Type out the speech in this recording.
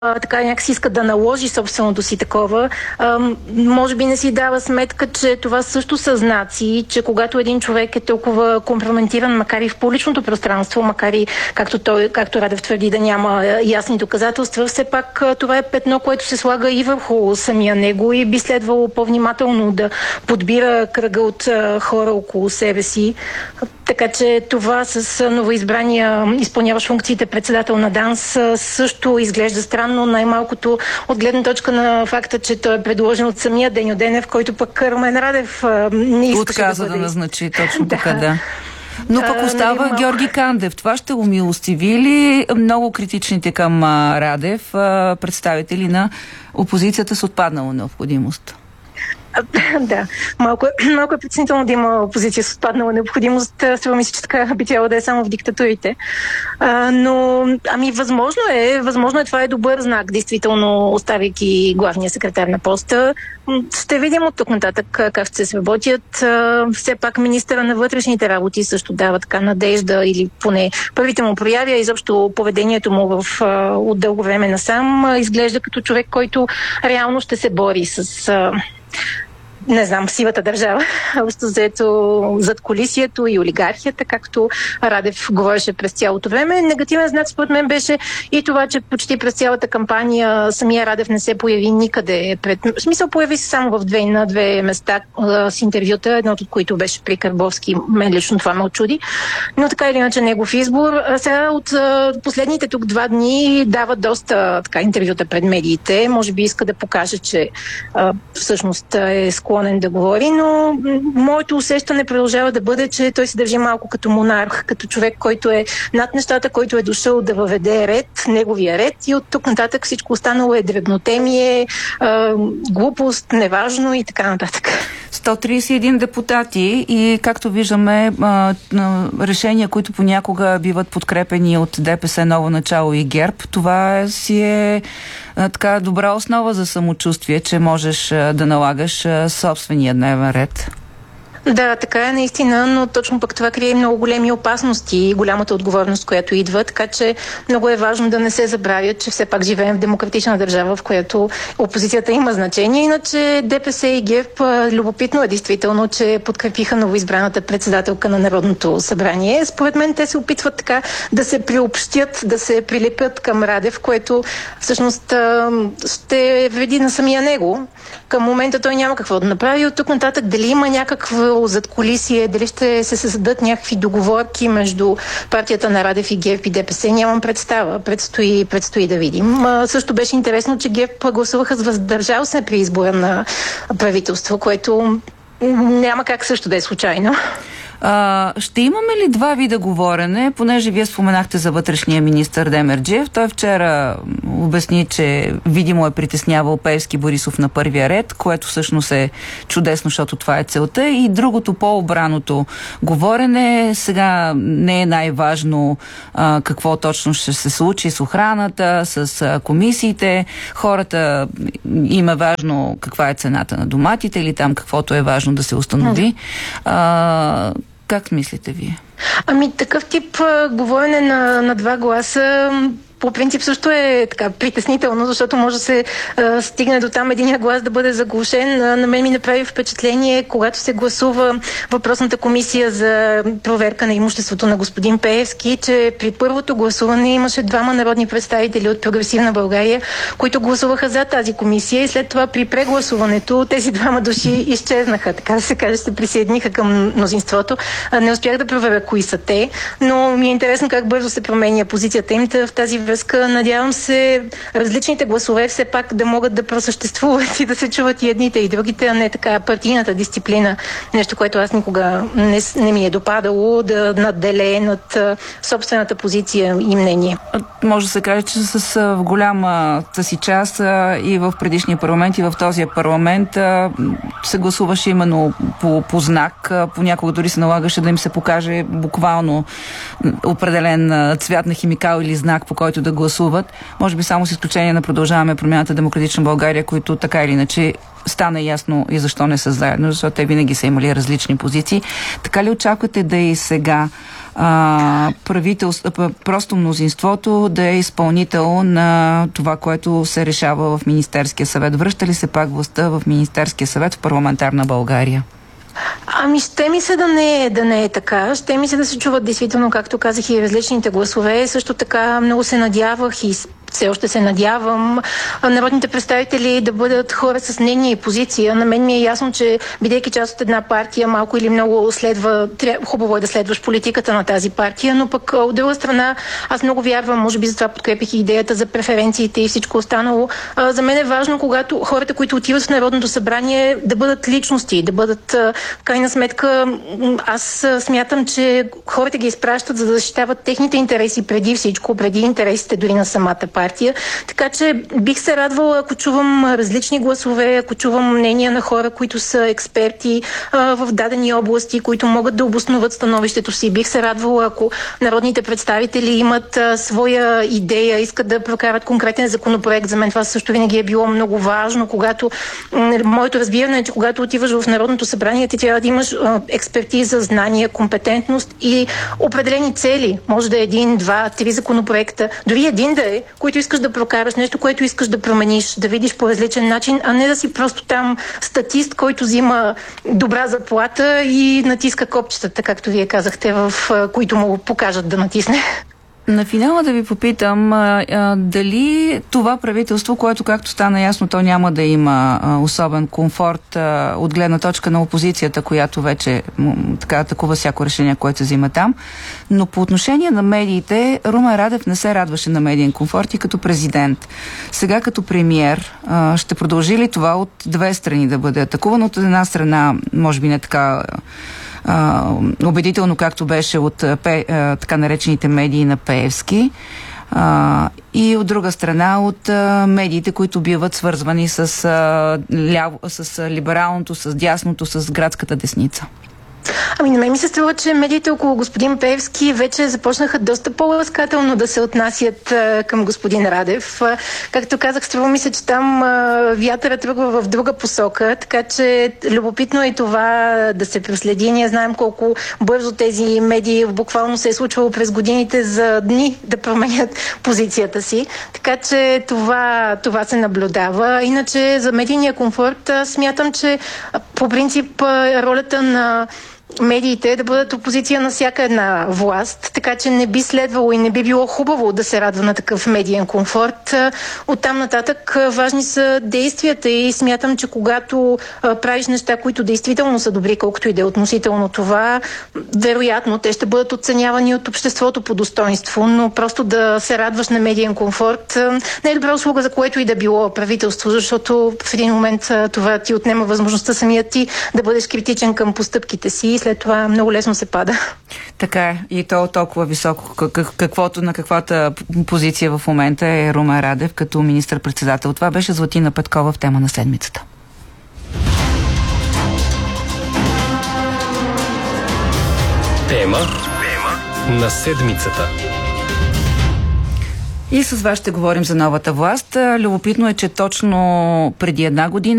така някакси иска да наложи собственото си такова, може би не си дава сметка, че това също са знаци, че когато един човек е толкова компрометиран, макар и в публичното пространство, макар и както Радев твърди, да няма ясни доказателства, все пак това е петно, което се слага и върху самия него и би следвало по-внимателно да подбира кръга от хора около себе си. Така че това с новоизбрания изпълняващ функциите председател на ДАНС също изглежда странно, най-малкото от гледна точка на факта, че той е предложен от самия Деньо Денев, който пък Румен Радев не искаше отказа да назначи точно така, да. Но пък остава Георги Кандев. Това ще умилостиви ли много критичните към Радев представители на опозицията с отпаднала необходимост? Да, малко е притеснително да има опозиция с отпаднала необходимост. Струва ми се, че така би трябвало да е само в диктатурите. Но, възможно е, това е добър знак, действително, оставяйки главния секретар на поста. Ще видим от тук нататък как ще се сработят. Все пак министъра на вътрешните работи също дава така надежда, или поне първите му прояви, изобщо поведението му от дълго време насам изглежда като човек, който реално ще се бори с не знам, сивата държава, общо взето зад колисието и олигархията, както Радев говореше през цялото време. Негативен знак според мен беше и това, че почти през цялата кампания самия Радев не се появи никъде. В смисъл, появи се само на две места с интервюта, едното от които беше при Карбовски. Мен лично това ме очуди. Но така или иначе негов избор. Сега от последните тук 2 дни дава доста интервюта пред медиите. Може би иска да покаже, че всъщност е склонен да говори, но моето усещане продължава да бъде, че той се държи малко като монарх, като човек, който е над нещата, който е дошъл да въведе ред, неговия ред, и от тук нататък всичко останало е дребнотемие, глупост, неважно и така нататък. 131 депутати и, както виждаме, решения, които понякога биват подкрепени от ДПС, Ново начало и ГЕРБ, това си е така добра основа за самочувствие, че можеш да налагаш собствения дневен ред. Да, така е наистина, но точно пък това крие много големи опасности и голямата отговорност, която идва, така че много е важно да не се забравя, че все пак живеем в демократична държава, в която опозицията има значение. Иначе ДПС и ГЕРБ, любопитно е действително, че подкрепиха новоизбраната председателка на Народното събрание. Според мен те се опитват така да се приобщят, да се прилепят към Радев, което всъщност ще вреди на самия него. Към момента той няма какво да направи. От тук нататък дали има някакво задкулисие, дали ще се създадат някакви договорки между партията на Радев и ГЕРБ и ДПС, нямам представа. Предстои да видим. Също беше интересно, че ГЕРБ гласуваха с въздържал се при избора на правителство, което няма как също да е случайно. Ще имаме ли 2 вида говорене, понеже вие споменахте за вътрешния министър Демерджиев. Той вчера обясни, че видимо е притеснявал Пеевски, Борисов на първия ред, което всъщност е чудесно, защото това е целта. И другото, по-обраното говорене, сега не е най-важно какво точно ще се случи с охраната, с комисиите. Хората, им е важно каква е цената на доматите или там каквото е важно да се установи. Как мислите вие? Такъв тип говорене на 2 гласа по принцип също е така притеснително, защото може да се стигне до там единия глас да бъде заглушен. На мен ми направи впечатление, когато се гласува въпросната комисия за проверка на имуществото на господин Пеевски, че при първото гласуване имаше 2 народни представители от Прогресивна България, които гласуваха за тази комисия, и след това при прегласуването тези 2 души изчезнаха, така да се каже, се присъединиха към мнозинството. Не успях да проверя кои са те, но ми е интересно как бързо се променя позицията им в тази връзка. Надявам се различните гласове все пак да могат да просъществуват и да се чуват и едните и другите, а не така партийната дисциплина. Нещо, което аз никога не ми е допадало, да надделее над собствената позиция и мнение. Може да се каже, че с голямата си част и в предишния парламент, и в този парламент се гласуваше именно по знак. Понякога дори се налагаше да им се покаже буквално определен цвят на химикал или знак, по който да гласуват. Може би само с изключение на Продължаваме промяната, Демократична България, които така или иначе стана ясно и защо не са заедно, защото те винаги са имали различни позиции. Така ли очаквате да и сега просто мнозинството да е изпълнител на това, което се решава в Министерския съвет. Връща ли се пак властта в Министерския съвет в парламентарна България? Ами ще ми се да не е така. Ще ми се да се чуват действително, както казах, и различните гласове. Също така много се надявах и все още се надявам народните представители да бъдат хора с мнение и позиция. На мен ми е ясно, че бидейки част от една партия, малко или много хубаво е да следваш политиката на тази партия, но пък от друга страна аз много вярвам, може би затова подкрепих и идеята за преференциите и всичко останало. За мен е важно, когато хората, които отиват в Народното събрание, да бъдат личности, да бъдат в крайна сметка. Аз смятам, че хората ги изпращат, за да защитават техните интереси преди всичко, преди интересите дори на самата партия. Така че бих се радвала, ако чувам различни гласове, ако чувам мнения на хора, които са експерти в дадени области, които могат да обосноват становището си. Бих се радвала, ако народните представители имат своя идея, искат да прокарат конкретен законопроект. За мен това също винаги е било много важно, моето разбиране е, че когато отиваш в Народното събрание, ти трябва да имаш експертиза, знания, компетентност и определени цели. Може да е 1, 2, 3 законопроекта, дори един да е, който искаш да прокараш, нещо, което искаш да промениш, да видиш по различен начин, а не да си просто там статист, който взима добра заплата и натиска копчетата, както вие казахте, в които му покажат да натисне. На финала да ви попитам дали това правителство, което както стана ясно, то няма да има особен комфорт от гледна точка на опозицията, която вече така атакува всяко решение, което се взима там, но по отношение на медиите, Румен Радев не се радваше на медиен комфорт и като президент. Сега като премиер ще продължи ли това от две страни да бъде атакуван? От една страна, може би не така убедително, както беше от така наречените медии на Пеевски, и от друга страна от медиите, които биват свързвани с либералното, с дясното, с градската десница. Ами на мен ми се струва, че медиите около господин Пеевски вече започнаха доста по-ласкателно да се отнасят към господин Радев. Както казах, струва ми се, че там вятърът тръгва в друга посока, така че любопитно е това да се проследи. Ние знаем колко бързо тези медии буквално се е случвало през годините за дни да променят позицията си. Така че това се наблюдава. Иначе за медийния комфорт смятам, че по принцип ролята на медиите да бъдат опозиция на всяка една власт, така че не би следвало и не би било хубаво да се радва на такъв медиен комфорт. Оттам нататък важни са действията и смятам, че когато правиш неща, които действително са добри, колкото и да е относително това, вероятно те ще бъдат оценявани от обществото по достоинство, но просто да се радваш на медиен комфорт не е добра услуга, за което и да било правителство, защото в един момент това ти отнема възможността самият ти да бъдеш критичен към постъпките си и след това много лесно се пада. Така е. И то толкова високо, на каквата позиция в момента е Румен Радев като министър-председател. Това беше Златина Петкова в Тема на седмицата. Тема на седмицата. И с вас ще говорим за новата власт. Любопитно е, че точно преди една година